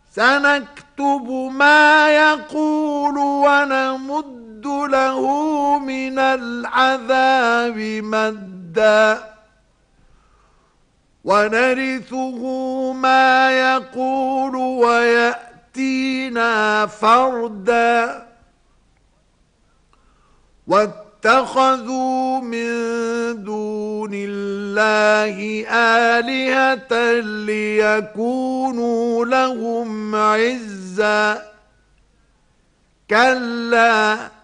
سنكتب ما يقول ونمد له من العذاب مدا ونرثه ما يقول ويأتينا فردا واتخذوا من دون الله آلهة ليكونوا لهم عزا كلا